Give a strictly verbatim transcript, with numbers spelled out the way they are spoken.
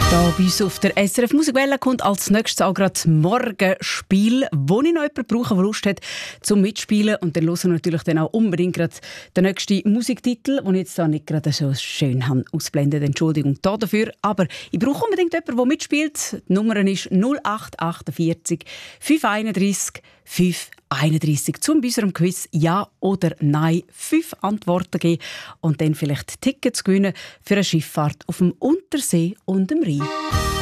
Da bei uns auf der S R F Musikwelle kommt als nächstes auch gerade Morgenspiel, wo ich noch jemanden brauche, der Lust hat zum Mitspielen. Und dann hören wir natürlich dann auch unbedingt gerade den nächsten Musiktitel, den ich jetzt da nicht gerade so schön habe ausblendet. Entschuldigung da dafür. Aber ich brauche unbedingt jemanden, der mitspielt. Die Nummer ist null acht achtundvierzig fünf einunddreissig fünf einunddreissig. Zum unserem Quiz Ja oder Nein fünf Antworten geben und dann vielleicht Tickets gewinnen für eine Schifffahrt auf dem Untersee und dem Rhein.